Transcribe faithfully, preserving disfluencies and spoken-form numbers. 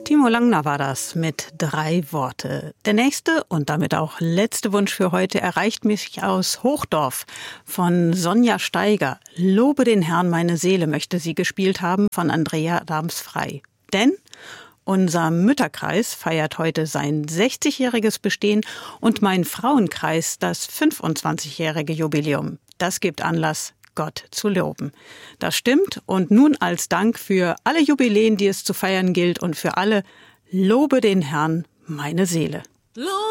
Timo Langner war das mit drei Worte. Der nächste und damit auch letzte Wunsch für heute erreicht mich aus Hochdorf von Sonja Steiger. Lobe den Herrn, meine Seele möchte sie gespielt haben von Andrea Adams-Frei. Denn unser Mütterkreis feiert heute sein sechzigjähriges Bestehen und mein Frauenkreis das fünfundzwanzigjährige Jubiläum. Das gibt Anlass, Gott zu loben. Das stimmt und nun als Dank für alle Jubiläen, die es zu feiern gilt und für alle, lobe den Herrn, meine Seele.